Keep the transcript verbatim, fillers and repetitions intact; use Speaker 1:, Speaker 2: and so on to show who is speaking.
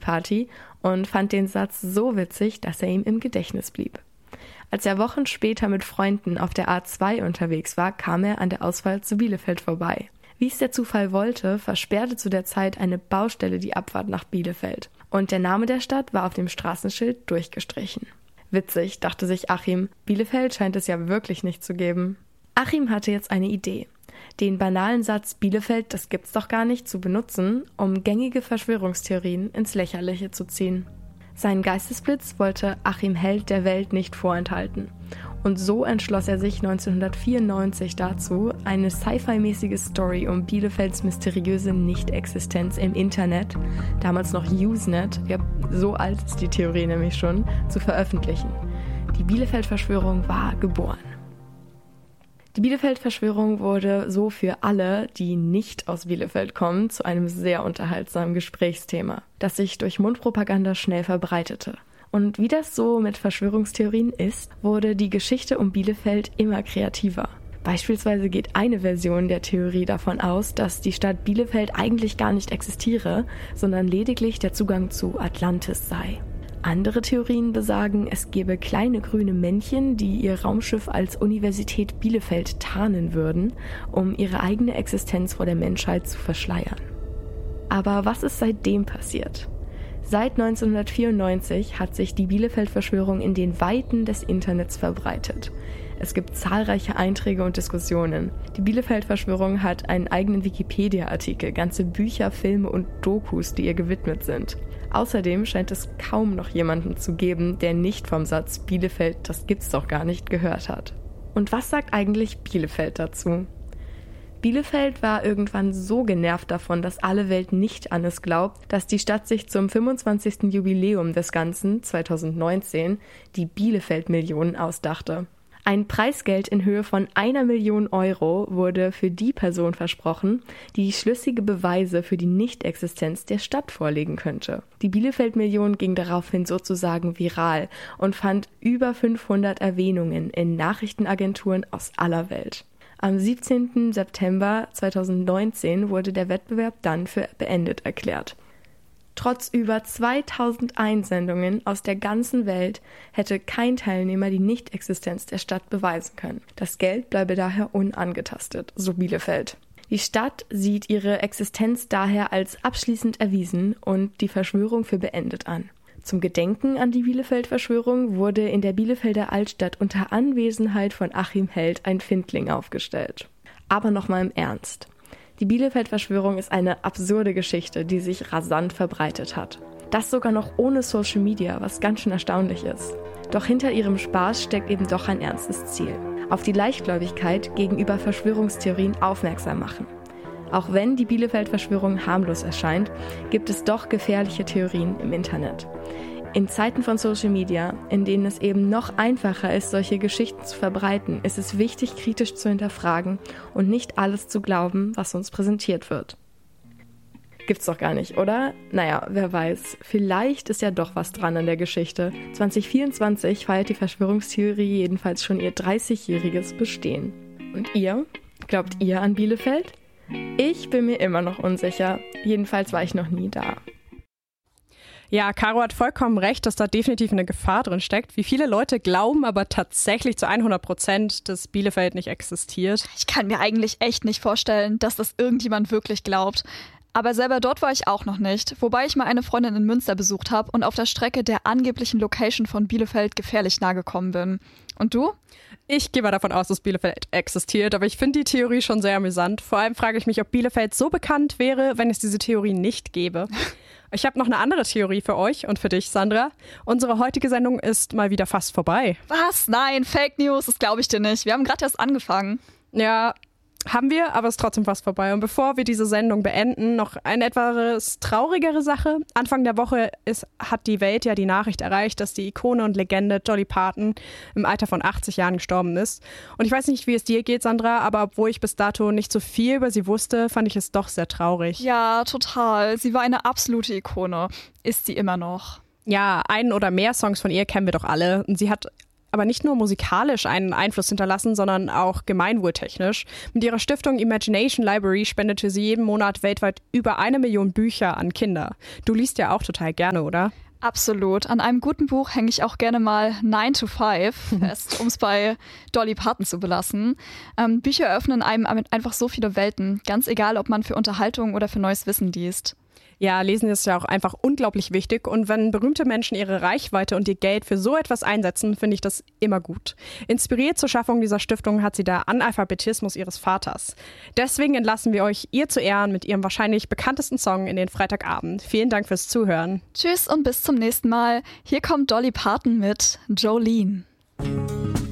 Speaker 1: Abi-Party und fand den Satz so witzig, dass er ihm im Gedächtnis blieb. Als er Wochen später mit Freunden auf der A zwei unterwegs war, kam er an der Ausfahrt zu Bielefeld vorbei. Wie es der Zufall wollte, versperrte zu der Zeit eine Baustelle die Abfahrt nach Bielefeld. Und der Name der Stadt war auf dem Straßenschild durchgestrichen. Witzig, dachte sich Achim, Bielefeld scheint es ja wirklich nicht zu geben. Achim hatte jetzt eine Idee. Den banalen Satz Bielefeld, das gibt's doch gar nicht, zu benutzen, um gängige Verschwörungstheorien ins Lächerliche zu ziehen. Seinen Geistesblitz wollte Achim Held der Welt nicht vorenthalten. Und so entschloss er sich neunzehnhundertvierundneunzig dazu, eine Sci-Fi-mäßige Story um Bielefelds mysteriöse Nicht-Existenz im Internet, damals noch Usenet, ja, so alt ist die Theorie nämlich schon, zu veröffentlichen. Die Bielefeld-Verschwörung war geboren. Die Bielefeld-Verschwörung wurde so für alle, die nicht aus Bielefeld kommen, zu einem sehr unterhaltsamen Gesprächsthema, das sich durch Mundpropaganda schnell verbreitete. Und wie das so mit Verschwörungstheorien ist, wurde die Geschichte um Bielefeld immer kreativer. Beispielsweise geht eine Version der Theorie davon aus, dass die Stadt Bielefeld eigentlich gar nicht existiere, sondern lediglich der Zugang zu Atlantis sei. Andere Theorien besagen, es gebe kleine grüne Männchen, die ihr Raumschiff als Universität Bielefeld tarnen würden, um ihre eigene Existenz vor der Menschheit zu verschleiern. Aber was ist seitdem passiert? Seit neunzehnhundertvierundneunzig hat sich die Bielefeld-Verschwörung in den Weiten des Internets verbreitet. Es gibt zahlreiche Einträge und Diskussionen. Die Bielefeld-Verschwörung hat einen eigenen Wikipedia-Artikel, ganze Bücher, Filme und Dokus, die ihr gewidmet sind. Außerdem scheint es kaum noch jemanden zu geben, der nicht vom Satz Bielefeld, das gibt's doch gar nicht, gehört hat. Und was sagt eigentlich Bielefeld dazu? Bielefeld war irgendwann so genervt davon, dass alle Welt nicht an es glaubt, dass die Stadt sich zum fünfundzwanzigsten Jubiläum des Ganzen, zweitausendneunzehn, die Bielefeld-Millionen ausdachte. Ein Preisgeld in Höhe von einer Million Euro wurde für die Person versprochen, die schlüssige Beweise für die Nichtexistenz der Stadt vorlegen könnte. Die Bielefeld-Million ging daraufhin sozusagen viral und fand über fünfhundert Erwähnungen in Nachrichtenagenturen aus aller Welt. Am siebzehnten September zweitausendneunzehn wurde der Wettbewerb dann für beendet erklärt. Trotz über zweitausend Einsendungen aus der ganzen Welt hätte kein Teilnehmer die Nichtexistenz der Stadt beweisen können. Das Geld bleibe daher unangetastet, so Bielefeld. Die Stadt sieht ihre Existenz daher als abschließend erwiesen und die Verschwörung für beendet an. Zum Gedenken an die Bielefeld-Verschwörung wurde in der Bielefelder Altstadt unter Anwesenheit von Achim Held ein Findling aufgestellt. Aber nochmal im Ernst. Die Bielefeld-Verschwörung ist eine absurde Geschichte, die sich rasant verbreitet hat. Das sogar noch ohne Social Media, was ganz schön erstaunlich ist. Doch hinter ihrem Spaß steckt eben doch ein ernstes Ziel. Auf die Leichtgläubigkeit gegenüber Verschwörungstheorien aufmerksam machen. Auch wenn die Bielefeld-Verschwörung harmlos erscheint, gibt es doch gefährliche Theorien im Internet. In Zeiten von Social Media, in denen es eben noch einfacher ist, solche Geschichten zu verbreiten, ist es wichtig, kritisch zu hinterfragen und nicht alles zu glauben, was uns präsentiert wird. Gibt's doch gar nicht, oder? Naja, wer weiß. Vielleicht ist ja doch was dran an der Geschichte. zwanzig vierundzwanzig feiert die Verschwörungstheorie jedenfalls schon ihr dreißigjähriges Bestehen. Und ihr? Glaubt ihr an Bielefeld? Ich bin mir immer noch unsicher. Jedenfalls war ich noch nie da.
Speaker 2: Ja, Caro hat vollkommen recht, dass da definitiv eine Gefahr drin steckt. Wie viele Leute glauben aber tatsächlich zu hundert Prozent, dass Bielefeld nicht existiert?
Speaker 3: Ich kann mir eigentlich echt nicht vorstellen, dass das irgendjemand wirklich glaubt. Aber selber dort war ich auch noch nicht, wobei ich mal eine Freundin in Münster besucht habe und auf der Strecke der angeblichen Location von Bielefeld gefährlich nahe gekommen bin. Und du?
Speaker 2: Ich gehe mal davon aus, dass Bielefeld existiert, aber ich finde die Theorie schon sehr amüsant. Vor allem frage ich mich, ob Bielefeld so bekannt wäre, wenn es diese Theorie nicht gäbe. Ich habe noch eine andere Theorie für euch und für dich, Sandra. Unsere heutige Sendung ist mal wieder fast vorbei.
Speaker 3: Was? Nein, Fake News, das glaube ich dir nicht. Wir haben gerade erst angefangen.
Speaker 2: Ja, haben wir, aber es ist trotzdem fast vorbei. Und bevor wir diese Sendung beenden, noch eine etwas traurigere Sache. Anfang der Woche ist, hat die Welt ja die Nachricht erreicht, dass die Ikone und Legende Dolly Parton im Alter von achtzig Jahren gestorben ist. Und ich weiß nicht, wie es dir geht, Sandra, aber obwohl ich bis dato nicht so viel über sie wusste, fand ich es doch sehr traurig.
Speaker 3: Ja, total. Sie war eine absolute Ikone. Ist sie immer noch.
Speaker 2: Ja, einen oder mehr Songs von ihr kennen wir doch alle. Und sie hat aber nicht nur musikalisch einen Einfluss hinterlassen, sondern auch gemeinwohltechnisch. Mit ihrer Stiftung Imagination Library spendete sie jeden Monat weltweit über eine Million Bücher an Kinder. Du liest ja auch total gerne, oder?
Speaker 3: Absolut. An einem guten Buch hänge ich auch gerne mal nine to five fest, um es bei Dolly Parton zu belassen. Ähm, Bücher eröffnen einem einfach so viele Welten, ganz egal, ob man für Unterhaltung oder für neues Wissen liest.
Speaker 2: Ja, Lesen ist ja auch einfach unglaublich wichtig und wenn berühmte Menschen ihre Reichweite und ihr Geld für so etwas einsetzen, finde ich das immer gut. Inspiriert zur Schaffung dieser Stiftung hat sie der Analphabetismus ihres Vaters. Deswegen entlassen wir euch ihr zu Ehren mit ihrem wahrscheinlich bekanntesten Song in den Freitagabend. Vielen Dank fürs Zuhören.
Speaker 3: Tschüss und bis zum nächsten Mal. Hier kommt Dolly Parton mit Jolene.